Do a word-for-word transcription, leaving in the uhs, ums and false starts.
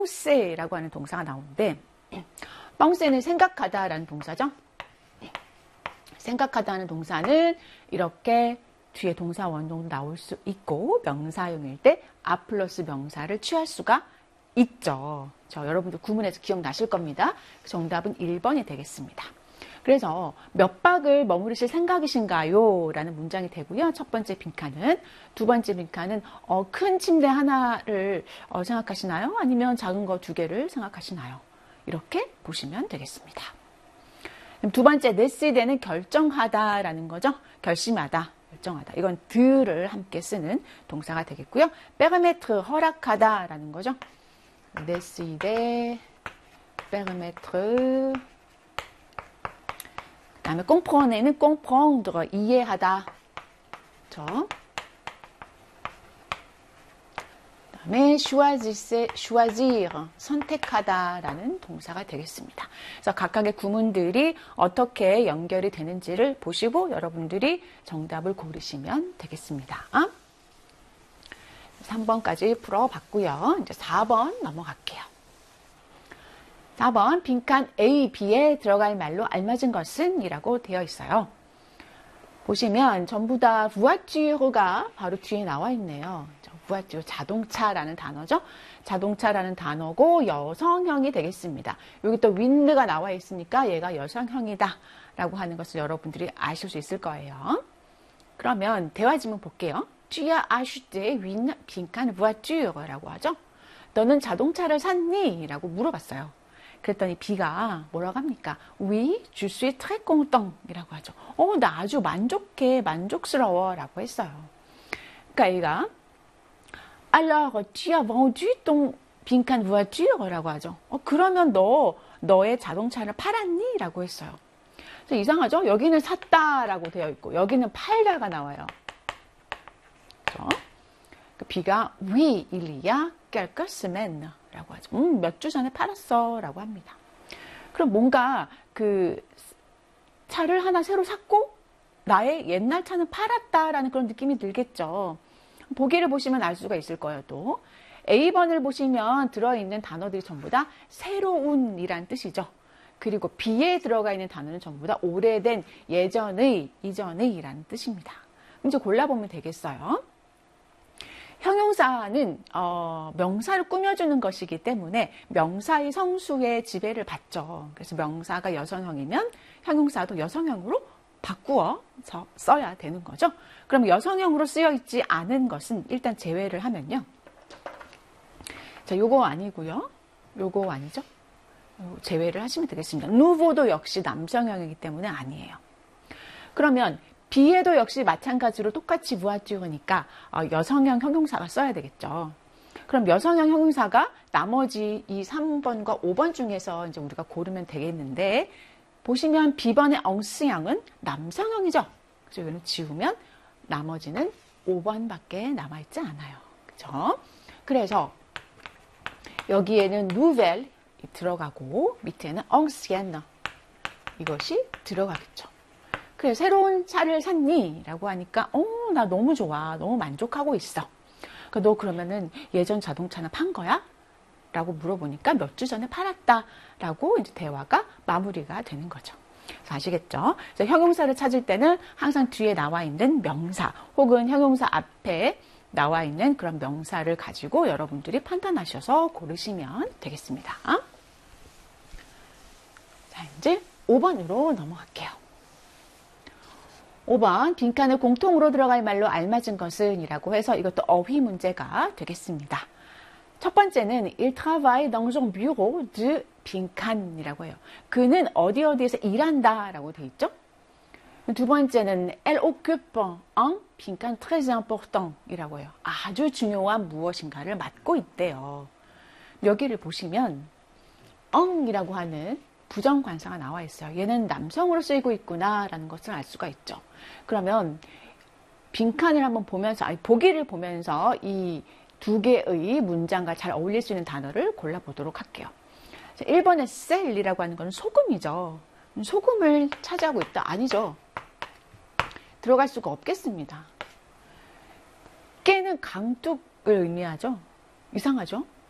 뻥세라고 하는 동사가 나오는데 뻥세는 생각하다라는 동사죠. 생각하다는 동사는 이렇게 뒤에 동사 원동도 나올 수 있고 명사형일 때 아 플러스 명사를 취할 수가 있죠. 저 여러분들 구문에서 기억나실 겁니다. 정답은 일 번이 되겠습니다. 그래서 몇 박을 머무르실 생각이신가요? 라는 문장이 되고요. 첫 번째 빈칸은, 두 번째 빈칸은 어, 큰 침대 하나를 어, 생각하시나요? 아니면 작은 거 두 개를 생각하시나요? 이렇게 보시면 되겠습니다. 두 번째, 데시데는 결정하다라는 거죠. 결심하다, 결정하다. 이건 드를 함께 쓰는 동사가 되겠고요. 페르메트르, 허락하다라는 거죠. 데시데, 페르메트르. 그 다음에 꽁프로네는 꽁프롱드러, 이해하다. 그렇죠? 그 다음에 choisir, choisir, 선택하다라는 동사가 되겠습니다. 그래서 각각의 구문들이 어떻게 연결이 되는지를 보시고 여러분들이 정답을 고르시면 되겠습니다. 삼 번까지 풀어봤고요. 이제 사 번 넘어갈게요. 사 번 빈칸 A, B에 들어갈 말로 알맞은 것은 이라고 되어 있어요. 보시면 전부 다 voiture가 바로 뒤에 나와 있네요. voiture, 자동차라는 단어죠. 자동차라는 단어고 여성형이 되겠습니다. 여기 또 wind가 나와 있으니까 얘가 여성형이다 라고 하는 것을 여러분들이 아실 수 있을 거예요. 그러면 대화 질문 볼게요. Tu as acheté une 빈칸 voiture 라고 하죠. 너는 자동차를 샀니? 라고 물어봤어요. 그랬더니 B가 뭐라고 합니까? Oui, je suis très content 이라고 하죠. 어, 나 아주 만족해, 만족스러워 라고 했어요. 그러니까 A가 Alors, tu as vendu ton 빈칸 voiture 라고 하죠. 어, 그러면 너, 너의 자동차를 팔았니? 라고 했어요. 그래서 이상하죠? 여기는 샀다 라고 되어 있고 여기는 팔다가 나와요. 그렇죠? B가 Oui, il y a quelques semaines 라고 하죠. 음, 몇 주 전에 팔았어 라고 합니다. 그럼 뭔가 그 차를 하나 새로 샀고 나의 옛날 차는 팔았다라는 그런 느낌이 들겠죠. 보기를 보시면 알 수가 있을 거예요. 또 A 번을 보시면 들어있는 단어들이 전부 다 새로운 이란 뜻이죠. 그리고 B에 들어가 있는 단어는 전부 다 오래된, 예전의, 이전의 이라는 뜻입니다. 이제 골라보면 되겠어요. 형용사는 어, 명사를 꾸며주는 것이기 때문에 명사의 성수의 지배를 받죠. 그래서 명사가 여성형이면 형용사도 여성형으로 바꾸어 써야 되는 거죠. 그럼 여성형으로 쓰여 있지 않은 것은 일단 제외를 하면요. 자, 요거 아니고요. 요거 아니죠. 제외를 하시면 되겠습니다. 누보도 역시 남성형이기 때문에 아니에요. 그러면 B에도 역시 마찬가지로 똑같이 voiture니까 여성형 형용사가 써야 되겠죠. 그럼 여성형 형용사가 나머지 이 삼 번과 오 번 중에서 이제 우리가 고르면 되겠는데 보시면 B번의 엉스형은 남성형이죠. 그래서 이거는 지우면 나머지는 오 번밖에 남아있지 않아요. 그렇죠? 그래서 여기에는 nouvelle 들어가고 밑에는 ancienne 이것이 들어가겠죠. 그래 새로운 차를 샀니? 라고 하니까 어, 나 너무 좋아. 너무 만족하고 있어. 그러니까 너 그러면은 예전 자동차는 판 거야? 라고 물어보니까 몇 주 전에 팔았다. 라고 이제 대화가 마무리가 되는 거죠. 아시겠죠? 그래서 형용사를 찾을 때는 항상 뒤에 나와 있는 명사 혹은 형용사 앞에 나와 있는 그런 명사를 가지고 여러분들이 판단하셔서 고르시면 되겠습니다. 자, 이제 오 번으로 넘어갈게요. 오 번 빈칸을 공통으로 들어갈 말로 알맞은 것은 이라고 해서 이것도 어휘 문제가 되겠습니다. 첫 번째는 Il travaille dans un bureau de 빈칸이라고 해요. 그는 어디 어디에서 일한다 라고 되어 있죠. 두 번째는 Elle occupe un 빈칸 très important 이라고 해요. 아주 중요한 무엇인가를 맡고 있대요. 여기를 보시면 un 이라고 하는 부정관사가 나와 있어요. 얘는 남성으로 쓰이고 있구나 라는 것을 알 수가 있죠. 그러면 빈칸을 한번 보면서 아니 보기를 보면서 이 두 개의 문장과 잘 어울릴 수 있는 단어를 골라보도록 할게요. 일 번의 셀이라고 하는 건 소금이죠. 소금을 차지하고 있다? 아니죠. 들어갈 수가 없겠습니다. 깨는 강둑을 의미하죠. 이상하죠?